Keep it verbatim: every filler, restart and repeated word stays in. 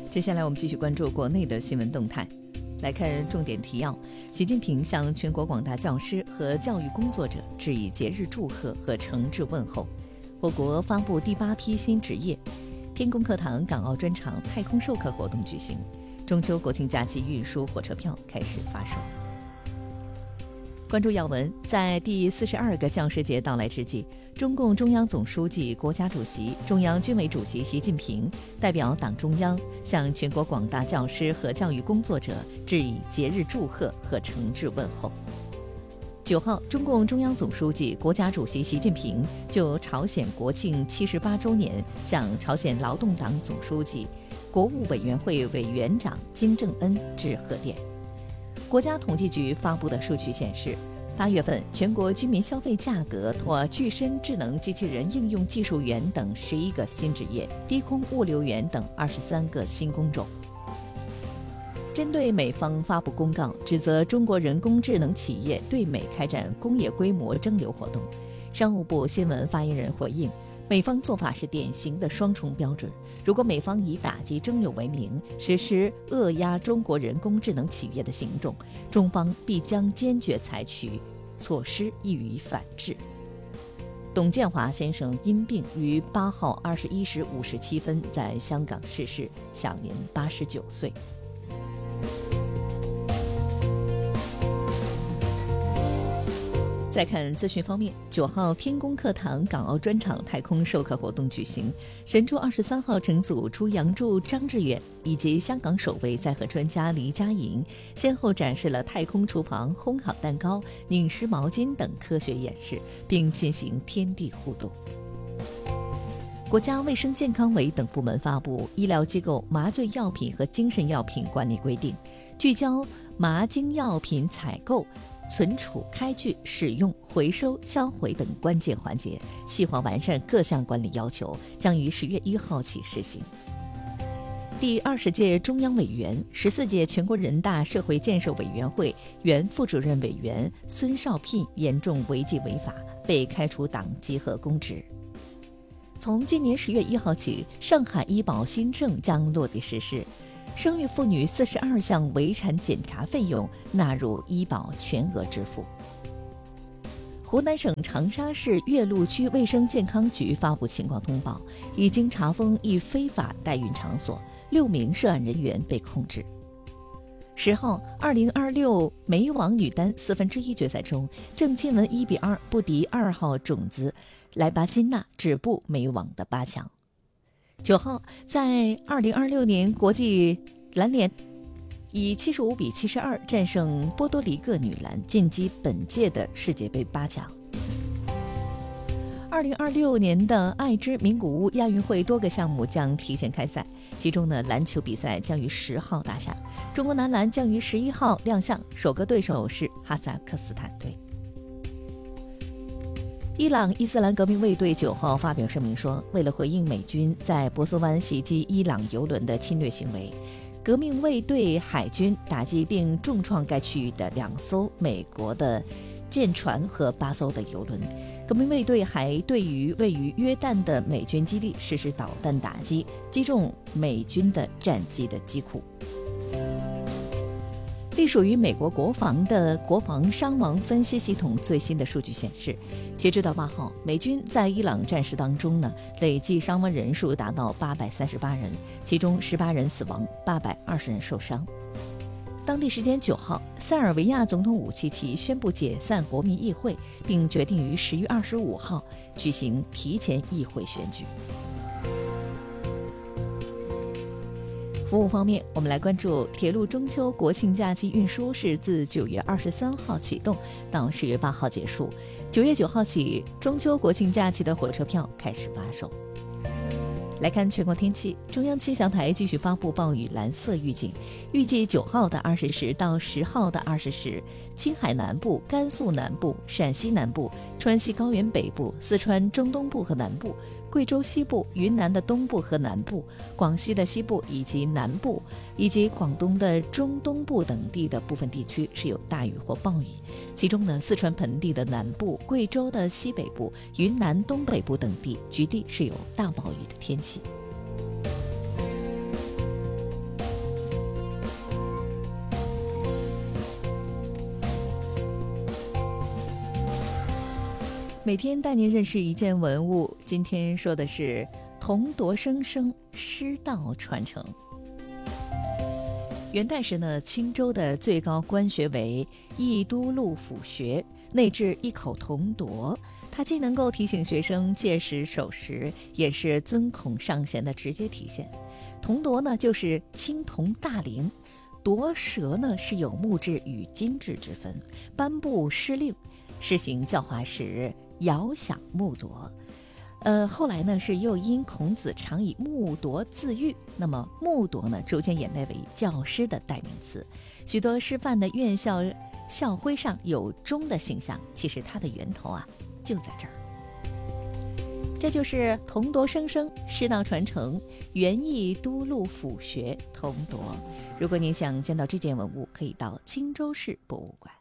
接下来我们继续关注国内的新闻动态，来看重点提要。习近平向全国广大教师和教育工作者致以节日祝贺和诚挚问候。我国发布第八批新职业。天宫课堂港澳专场太空授课活动举行。中秋国庆假期运输火车票开始发售。关注要闻，在第四十二个教师节到来之际，中共中央总书记、国家主席、中央军委主席习近平代表党中央向全国广大教师和教育工作者致以节日祝贺和诚挚问候。九号，中共中央总书记、国家主席习近平就朝鲜国庆七十八周年向朝鲜劳动党总书记、国务委员会委员长金正恩致贺电。国家统计局发布的数据显示，八月份全国居民消费价格托具身智能机器人应用技术员等十一个新职业，低空物流员等二十三个新工种。针对美方发布公告，指责中国人工智能企业对美开展工业规模蒸馏活动，商务部新闻发言人回应，美方做法是典型的双重标准。如果美方以打击蒸馏为名，实施扼压中国人工智能企业的行动，中方必将坚决采取措施予以反制。董建华先生因病于八号二十一时五十七分在香港逝世，享年八十九岁。再看资讯方面，九号天宫课堂港澳专场太空授课活动举行。神舟二十三号乘组出杨柱、张志远以及香港首位载荷专家黎佳莹，先后展示了太空厨房烘烤蛋糕、拧湿毛巾等科学演示，并进行天地互动。国家卫生健康委等部门发布《医疗机构麻醉药品和精神药品管理规定》，聚焦麻精药品采购、存储、开具、使用、回收、销毁等关键环节，细化完善各项管理要求，将于十月一号起实行。第二十届中央委员、十四届全国人大社会建设委员会原副主任委员孙少聘严重违纪违法，被开除党籍和公职。从今年十月一号起，上海医保新政将落地实施。生育妇女四十二项围产检查费用纳入医保全额支付。湖南省长沙市岳麓区卫生健康局发布情况通报，已经查封一非法代孕场所，六名涉案人员被控制。十号，二零二六美网女单四分之一决赛中，郑钦文一比二不敌二号种子莱巴辛娜，止步美网的八强。九号，在二零二六年国际篮联以七十五比七十二战胜波多黎各女篮，晋级本届的世界杯八强。二零二六年的爱知名古屋亚运会多个项目将提前开赛，其中呢，篮球比赛将于十号打响，中国男篮将于十一号亮相，首个对手是哈萨克斯坦队。伊朗伊斯兰革命卫队九号发表声明说，为了回应美军在波斯湾袭击伊朗油轮的侵略行为，革命卫队海军打击并重创该区域的两艘美国的舰船和八艘的油轮。革命卫队还对于位于约旦的美军基地实施导弹打击，击中美军的战机的机库。隶属于美国国防的国防伤亡分析系统最新的数据显示，截止到八号，美军在伊朗战事当中呢，累计伤亡人数达到八百三十八人，其中十八人死亡，八百二十人受伤。当地时间九号，塞尔维亚总统武契奇宣布解散国民议会，并决定于十月二十五号举行提前议会选举。服务方面，我们来关注铁路中秋国庆假期运输是自九月二十三号启动到十月八号结束。九月九号起，中秋国庆假期的火车票开始发售。来看全国天气，中央气象台继续发布暴雨蓝色预警，预计九号的二十时到十号的二十时，青海南部、甘肃南部、陕西南部、川西高原北部、四川中东部和南部、贵州西部、云南的东部和南部、广西的西部以及南部，以及广东的中东部等地的部分地区是有大雨或暴雨。其中呢，四川盆地的南部、贵州的西北部、云南东北部等地局地是有大暴雨的天气。 每天带您认识一件文物，今天说的是铜铎生生，师道传承。元代时呢，青州的最高官学为益都路府学，内置一口铜铎，它既能够提醒学生戒时守时，也是尊孔上贤的直接体现。铜铎呢，就是青铜大陵，铎舌呢是有木质与金质之分，颁布施令，施行教化时遥想木铎。呃，后来呢是又因孔子常以木铎自喻，那么木铎呢逐渐演变为教师的代名词。许多师范的院校校徽上有钟的形象，其实它的源头啊就在这儿。这就是铜铎生生，师道传承，元益都路府学铜铎。如果您想见到这件文物，可以到青州市博物馆。